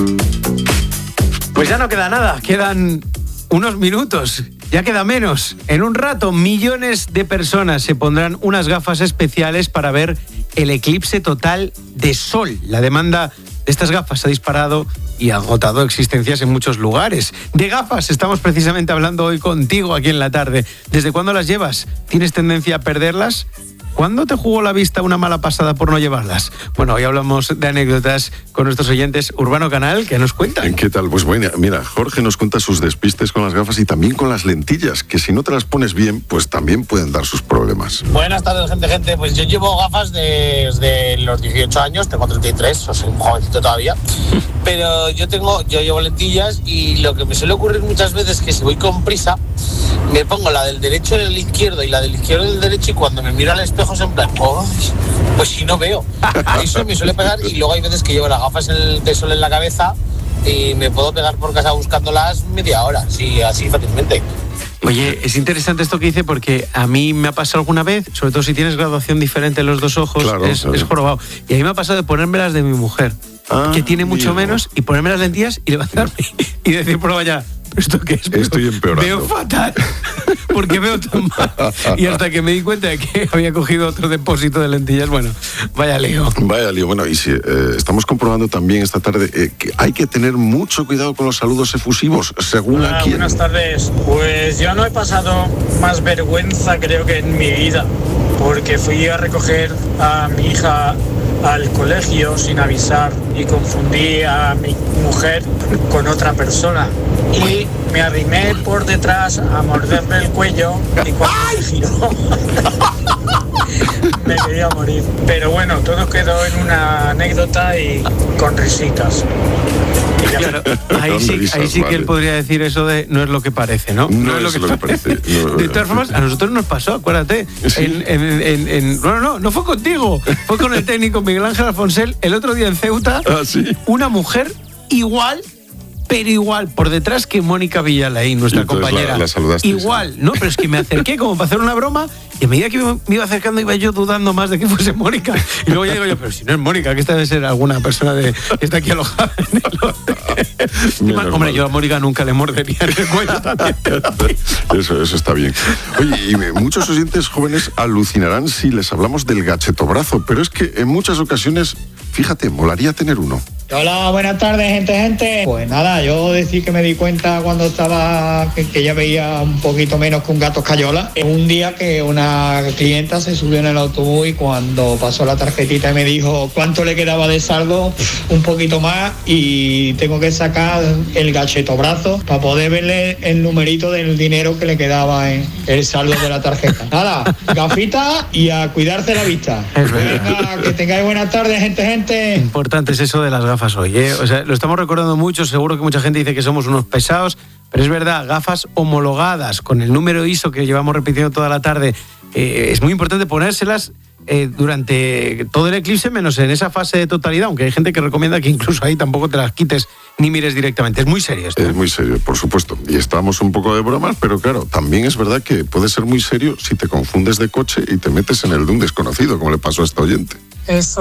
Pues ya no queda nada, quedan unos minutos, ya queda menos. En un rato, millones de personas se pondrán unas gafas especiales para ver el eclipse total de sol. La demanda de estas gafas ha disparado y ha agotado existencias en muchos lugares. De gafas estamos precisamente hablando hoy contigo aquí en la tarde. ¿Desde cuándo las llevas? ¿Tienes tendencia a perderlas? ¿Cuándo te jugó la vista una mala pasada por no llevarlas? Bueno, hoy hablamos de anécdotas con nuestros oyentes. Urbano Canal, ¿qué nos cuentan? ¿Qué tal? Pues bueno, mira, Jorge nos cuenta sus despistes con las gafas y también con las lentillas, que si no te las pones bien, pues también pueden dar sus problemas. Buenas tardes, gente. Pues yo llevo gafas desde los 18 años, tengo 33, soy un jovencito todavía. Pero yo llevo lentillas y lo que me suele ocurrir muchas veces es que si voy con prisa, me pongo la del derecho en el izquierdo y la del izquierdo en el derecho, y cuando me miro al espejo es en plan, pues si no veo. Eso me suele pegar, y luego hay veces que llevo las gafas de sol en la cabeza y me puedo pegar por casa buscándolas media hora, así fácilmente. Oye, es interesante esto que dice, porque a mí me ha pasado alguna vez, sobre todo si tienes graduación diferente en los dos ojos, claro. Es jorobado. Y a mí me ha pasado de ponerme las de mi mujer, que tiene mucho menos, y ponerme las lentillas y levantarme y decir por la mañana, ¿esto qué es? Estoy empeorando. Veo fatal, porque veo tan mal. Y hasta que me di cuenta de que había cogido otro depósito de lentillas, bueno, vaya lío. Vaya lío. Bueno, y si estamos comprobando también esta tarde que hay que tener mucho cuidado con los saludos efusivos, según a quién. Buenas tardes. Pues yo no he pasado más vergüenza, creo, que en mi vida, porque fui a recoger a mi hija al colegio sin avisar y confundí a mi mujer con otra persona y me arrimé por detrás a morderle el cuello, y cuando me giró me quería morir. Pero bueno, todo quedó en una anécdota y con risitas. Claro, ahí sí que él podría decir eso de no es lo que parece, ¿no? No es lo que parece. De todas formas, a nosotros nos pasó, acuérdate. ¿Sí? No fue contigo, fue con el técnico Miguel Ángel Alfonsel el otro día en Ceuta. ¿Sí? Una mujer igual, pero igual, por detrás que Mónica Villalain, nuestra compañera. La saludaste. Igual, ¿no? Pero es que me acerqué como para hacer una broma, y a medida que me iba acercando iba yo dudando más de que fuese Mónica. Y luego ya digo yo, pero si no es Mónica, que esta debe ser alguna persona que está aquí alojada en el hotel. Hombre, yo a Mónica nunca le mordería en el cuello también. Eso está bien. Oye, y muchos oyentes jóvenes alucinarán si les hablamos del gachetobrazo, pero es que en muchas ocasiones, fíjate, molaría tener uno. Hola, buenas tardes, gente. Pues nada, yo decir que me di cuenta cuando estaba que ya veía un poquito menos que un gato escayola. Un día que una clienta se subió en el autobús y cuando pasó la tarjetita y me dijo cuánto le quedaba de saldo, un poquito más, y tengo que sacar el gachetobrazo para poder verle el numerito del dinero que le quedaba en el saldo de la tarjeta. Nada, gafita y a cuidarse la vista. Venga, que tengáis buenas tardes, gente. Importante es eso de las gafas hoy, ¿eh? O sea, lo estamos recordando mucho, seguro que mucha gente dice que somos unos pesados, pero es verdad, gafas homologadas con el número ISO que llevamos repitiendo toda la tarde. Es muy importante ponérselas durante todo el eclipse, menos en esa fase de totalidad, aunque hay gente que recomienda que incluso ahí tampoco te las quites ni mires directamente. Es muy serio esto. Es muy serio, por supuesto. Y estamos un poco de bromas, pero claro, también es verdad que puede ser muy serio si te confundes de coche y te metes en el de un desconocido, como le pasó a esta oyente. Eso